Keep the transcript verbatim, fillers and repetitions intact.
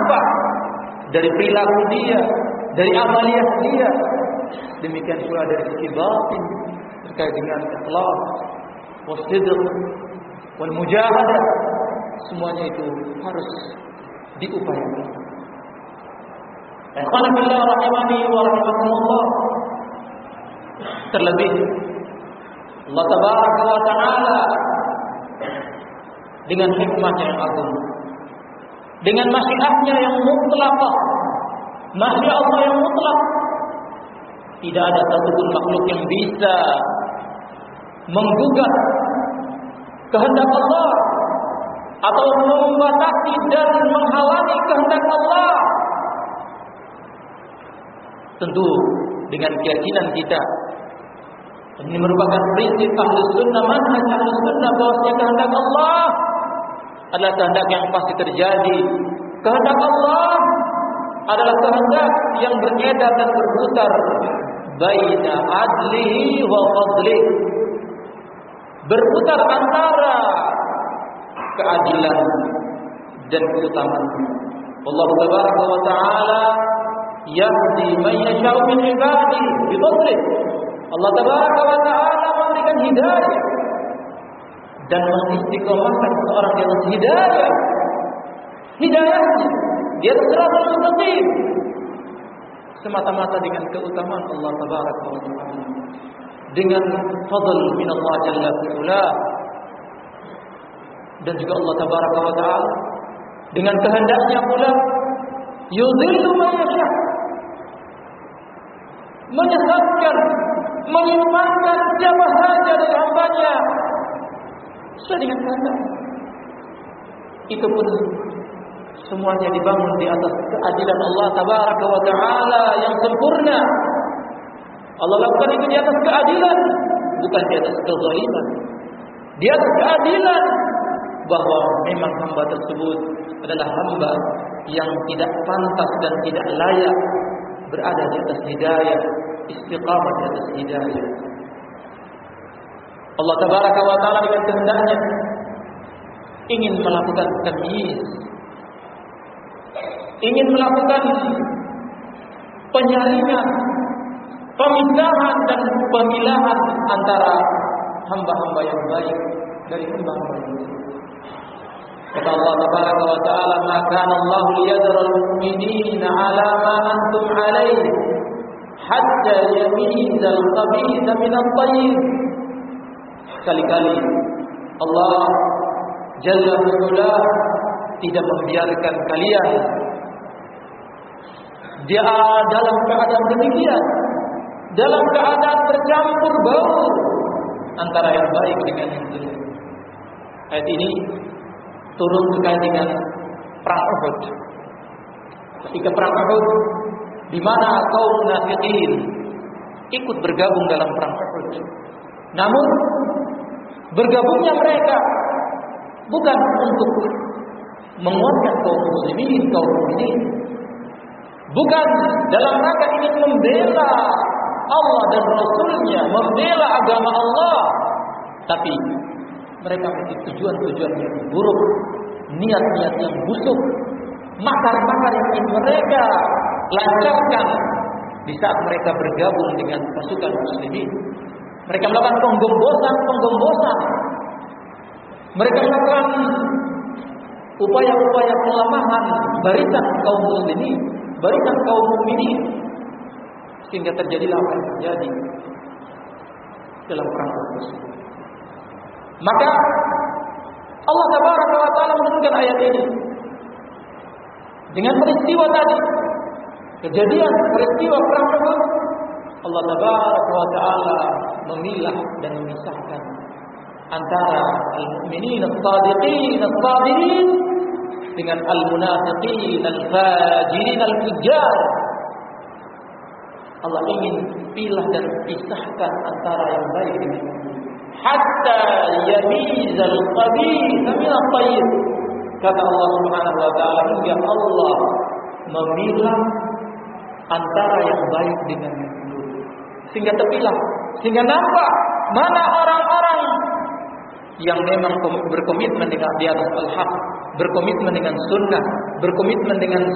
nampak dari perilaku dia, dari amaliyah dia. Demikian pula dari sisi batin terkait dengan ikhlas, wasidq, wal mujahadah. Semuanya itu harus diupayakan. Ikhwan fillah rahimani wa rahimakumullah. Terlebih Allah tabaraka wa taala dengan hikmahnya yang agung, dengan masyiatnya yang mutlaqah, masyiat Allah yang mutlak, tidak ada satupun makhluk yang bisa menggugat kehendak Allah atau membatasi dan menghalangi kehendak Allah. Tentu dengan keyakinan kita, ini merupakan prinsip Ahlus Sunnah, manhaj Ahlus Sunnah, bahwasanya kehendak Allah adalah kehendak yang pasti terjadi. Kehendak Allah adalah kehendak yang beredar dan berputar baina adlihi wa fadlihi, berputar antara keadilan dan keutamaan. Allah tabaraka wa taala yahdi man yasha'u min ibadihi bi fadlihi. Allah tabaraka wa taala memberikan hidayah dan mengistiqomahkan seorang di atas hidayah. Hidayahnya dia siratal mustaqim semata-mata dengan keutamaan Allah tabaraka wa taala, dengan fadl min Allah jalla fi'ala. Dan juga Allah tabaraka wa taala dengan kehendaknya pula yudhillu man yasha', menyesatkan, menyimpangkan siapa saja dari hambanya sesuai dengan kehendak. Itu pun semuanya dibangun di atas keadilan Allah tabaraka wa taala yang sempurna. Allah lakukan itu di atas keadilan, bukan di atas kezaliman. Di atas keadilan, bahwa memang hamba tersebut adalah hamba yang tidak pantas dan tidak layak berada di atas hidayah, istiqamah di atas hidayah. Allah tabaraka wa taala dengan kehendaknya ingin melakukan tamyiz, ingin melakukan penyaringan, pemisahan dan pemilahan antara hamba-hamba yang baik dari hamba-hamba yang buruk. Kata Allah tabaraka wa taala, "Ma kana Allah liyadhara al-mu'minina 'ala ma antum 'alaihi hatta yamiza al-khabitha min at-tayyib." Sekali-kali Allah Jalla wa'ala tidak membiarkan kalian dia dalam keadaan demikian, dalam keadaan bercampur baur antara yang baik dengan yang jelek. Ayat ini turun terkait dengan perang Uhud. Ketika perang Uhud, di mana kaum munafikin ikut bergabung dalam perang Uhud. Namun bergabungnya mereka bukan untuk menguatkan kaum muslimin, kaum mukminin, bukan dalam rangka ingin membela Allah dan Rasulnya, membela agama Allah, tapi mereka memiliki tujuan-tujuan yang buruk, niat-niat yang busuk, makar-makar yang ingin mereka lancarkan di saat mereka bergabung dengan pasukan muslimin. Mereka melakukan penggombosan-penggombosan. Mereka melakukan upaya-upaya pelemahan barisan kaum muslimin, barisan kaum mukminin, sehingga terjadilah apa yang terjadi dalam perang tersebut. Maka Allah tabaraka wa taala menurunkan ayat ini dengan peristiwa tadi, kejadian peristiwa perang Uhud. Allah tabaraka wa taala memilah dan memisahkan antara al-mu'minin as-sadiqin as-sabirin dengan al-munafiqin al-fajirin al-fujjar. Allah ingin pilah dan pisahkan antara yang baik dengan yang buruk. Hatta yamizal khabitha min at-tayyib. Kata Allah Subhanahu wa taala, hingga Allah memilah antara yang baik dengan yang buruk, sehingga terpilah, sehingga nampak mana orang-orang yang memang berkomitmen dengan di atas al-haq, berkomitmen dengan sunnah, berkomitmen dengan